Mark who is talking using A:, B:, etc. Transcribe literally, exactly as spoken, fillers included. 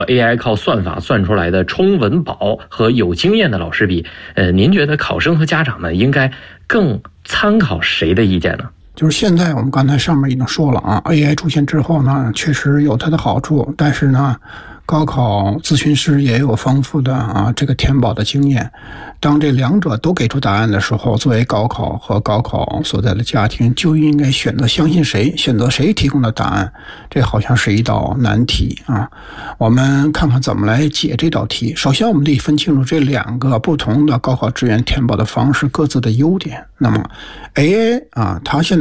A: A I 靠算法算出来的冲文保和有经验的老师比，呃，您觉得考生和家长们应该更参考谁的意见呢？
B: 就是现在我们刚才上面已经说了啊 ，A I 出现之后呢，确实有它的好处，但是呢，高考咨询师也有丰富的啊这个填报的经验。当这两者都给出答案的时候，作为高考和高考所在的家庭就应该选择相信谁，选择谁提供的答案。这好像是一道难题啊。我们看看怎么来解这道题。首先，我们得分清楚这两个不同的高考志愿填报的方式各自的优点。那么 A I 啊，它现在